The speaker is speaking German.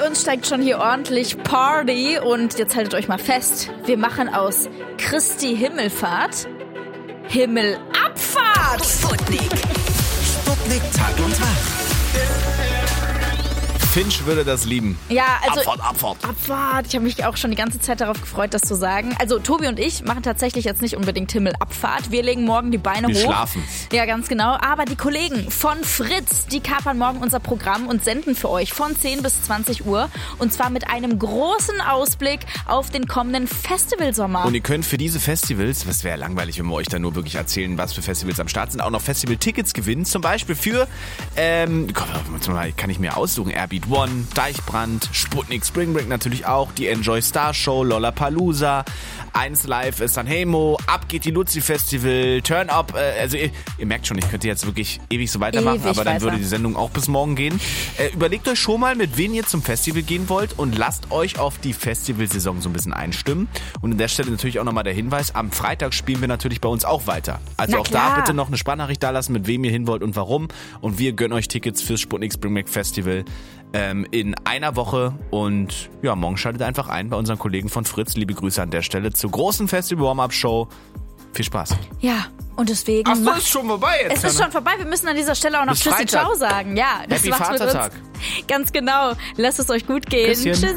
Bei uns steigt schon hier ordentlich Party und jetzt haltet euch mal fest, wir machen aus Christi Himmelfahrt Himmelabfahrt. Sputnik Tag und Tag. Finch würde das lieben. Ja, also Abfahrt. Ich habe mich auch schon die ganze Zeit darauf gefreut, das zu sagen. Also Tobi und ich machen tatsächlich jetzt nicht unbedingt Himmelabfahrt. Wir legen morgen die Beine hoch. Wir schlafen. Ja, ganz genau. Aber die Kollegen von Fritz, die kapern morgen unser Programm und senden für euch von 10 bis 20 Uhr. Und zwar mit einem großen Ausblick auf den kommenden Festivalsommer. Und ihr könnt für diese Festivals, das wäre langweilig, wenn wir euch da nur wirklich erzählen, was für Festivals am Start sind, auch noch Festival-Tickets gewinnen. Zum Beispiel für, kann ich mir aussuchen, Airbeat One, Deichbrand, Sputnik Spring Break natürlich auch, die Enjoy Star Show, Lollapalooza, 1 Live Sanremo, Ab geht die Luzi Festival, Turn Up, also ihr merkt schon, ich könnte jetzt wirklich ewig so weitermachen, aber dann würde die Sendung auch bis morgen gehen. Überlegt euch schon mal, mit wem ihr zum Festival gehen wollt und lasst euch auf die Festivalsaison so ein bisschen einstimmen. Und an der Stelle natürlich auch nochmal der Hinweis, am Freitag spielen wir natürlich bei uns auch weiter. Also auch da bitte noch eine Sprachnachricht dalassen, mit wem ihr hin wollt und warum. Und wir gönnen euch Tickets fürs Sputnik Spring Break Festival in einer Woche. Und ja, morgen schaltet einfach ein bei unseren Kollegen von Fritz. Liebe Grüße an der Stelle zur großen Festival-Warm-Up-Show. Viel Spaß. Ja, und deswegen... Ach so, ist schon vorbei jetzt. Es ist schon vorbei. Wir müssen an dieser Stelle auch noch Tschüssi Ciao sagen. Ja, das Happy war's mit uns. Vatertag. Ganz genau. Lasst es euch gut gehen. Küsschen. Tschüss.